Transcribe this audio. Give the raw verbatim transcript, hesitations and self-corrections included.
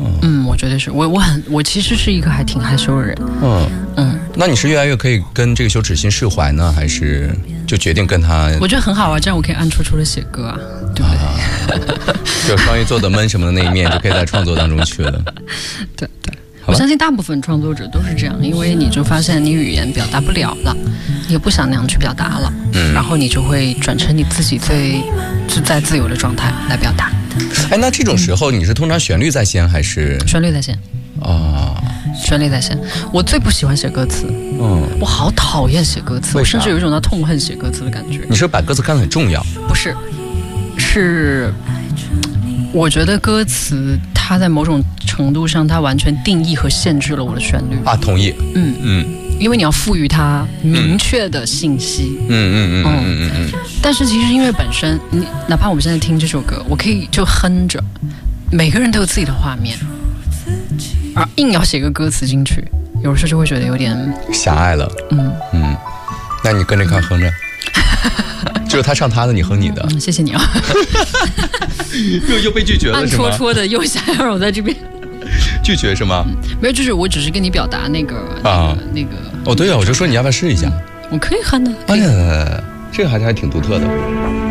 嗯，嗯我觉得是我我很我其实是一个还挺害羞的人。 嗯嗯，那你是越来越可以跟这个羞耻心释怀呢，还是就决定跟他？ 我觉得很好啊，这样我可以暗戳戳的写歌啊，对不对？啊、 就双鱼座的闷什么的那一面就可以在创作当中去了。 对对。我相信大部分创作者都是这样，因为你就发现你语言表达不了了，你也不想那样去表达了，嗯，然后你就会转成你自己最自在自由的状态来表达。 哎，那这种时候你是通常旋律在先还是？ 旋律在先。 啊， 旋律在先。我最不喜欢写歌词，嗯，我好讨厌写歌词，我甚至有一种要痛恨写歌词的感觉。 你是把歌词看得很重要？ 不是，是。我觉得歌词它在某种程度上，它完全定义和限制了我的旋律啊，同意， 嗯嗯，因为你要赋予它明确的信息， 嗯嗯嗯嗯嗯嗯。 但是其实音乐本身，你哪怕我们现在听这首歌，我可以就哼着，每个人都有自己的画面，而硬要写个歌词进去，有时候就会觉得有点狭隘了。嗯嗯，那你跟着看哼着。就是他唱他的，你哼你的。 嗯、谢谢你啊。 又又被拒绝了是吗？ 暗戳戳的又想要让我在这边拒绝是吗？ 嗯、没有，就是我只是跟你表达那个啊那个。 哦，对啊，我就说你要不要试一下？ 嗯、我可以哼的。 哎呀，这个还是还挺独特的。